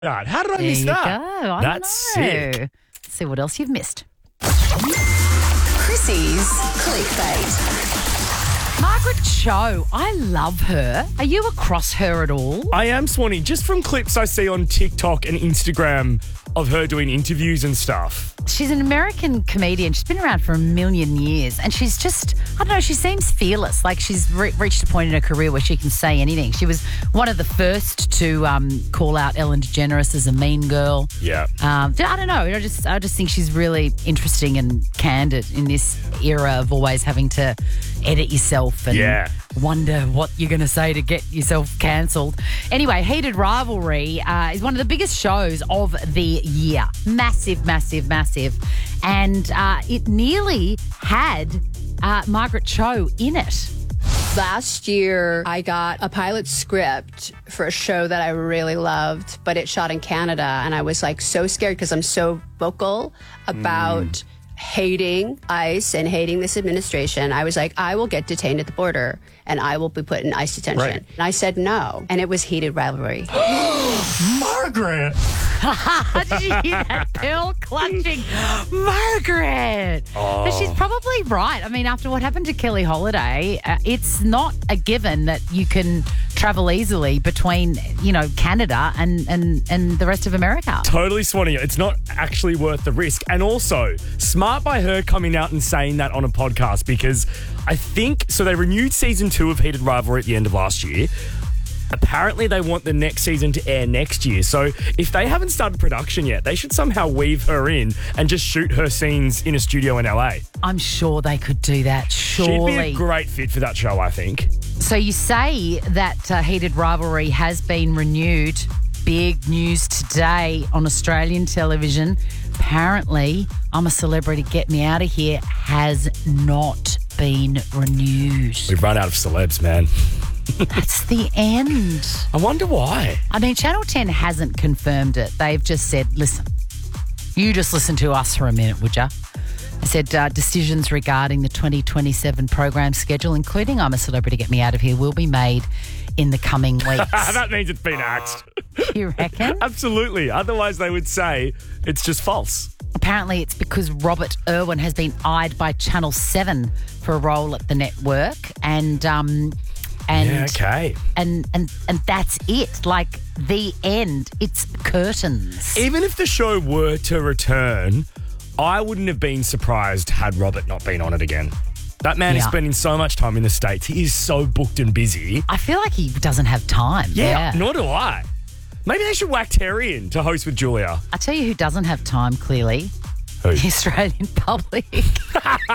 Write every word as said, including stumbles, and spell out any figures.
God, how did I There miss you that? go. I That's don't know. sick. Let's see what else you've missed. Chrissy's Clickbait. Margaret Cho, I love her. Are you across her at all? I am, Swanee, just from clips I see on TikTok and Instagram of her doing interviews and stuff. She's an American comedian. She's been around for a million years and she's just, I don't know, she seems fearless. Like she's re- reached a point in her career where she can say anything. She was one of the first to um, call out Ellen DeGeneres as a mean girl. Yeah. Um, I don't know. I just, I just think she's really interesting and candid in this era of always having to edit yourself and Yeah. wonder what you're going to say to get yourself cancelled. Anyway, Heated Rivalry uh, is one of the biggest shows of the year. Massive, massive, massive. And uh, it nearly had uh, Margaret Cho in it. Last year, I got a pilot script for a show that I really loved, but it shot in Canada. And I was like so scared because I'm so vocal about mm. hating ICE and hating this administration. I was like, I will get detained at the border and I will be put in ICE detention. Right. And I said no. And it was Heated Rivalry. Margaret! Did you hear that pill clutching? Margaret! Oh. But she's probably right. I mean, after what happened to Kelly Holiday, uh, it's not a given that you can travel easily between, you know, Canada and, and, and the rest of America. Totally, Swanee. It's not actually worth the risk. And also, smart by her coming out and saying that on a podcast because I think, so they renewed season two of Heated Rivalry at the end of last year. Apparently, they want the next season to air next year. So if they haven't started production yet, they should somehow weave her in and just shoot her scenes in a studio in L A. I'm sure they could do that, surely. She'd be a great fit for that show, I think. So you say that uh, Heated Rivalry has been renewed. Big news today on Australian television. Apparently, I'm a Celebrity, Get Me Out of Here has not been renewed. We've run out of celebs, man. That's the end. I wonder why. I mean, Channel ten hasn't confirmed it. They've just said, listen, you just listen to us for a minute, would ya? They said uh, decisions regarding the twenty twenty-seven program schedule, including I'm a Celebrity, Get Me Out of Here, will be made in the coming weeks. That means it's been axed. You reckon? Absolutely. Otherwise, they would say it's just false. Apparently, it's because Robert Irwin has been eyed by Channel seven for a role at the network, and um, and yeah, okay, and and and that's it. Like the end. It's curtains. Even if the show were to return, I wouldn't have been surprised had Robert not been on it again. That man is Yeah. spending so much time in the States. He is so booked and busy. I feel like he doesn't have time. Yeah, nor do I. Maybe they should whack Terry in to host with Julia. I tell you who doesn't have time, clearly. Who? The Australian public.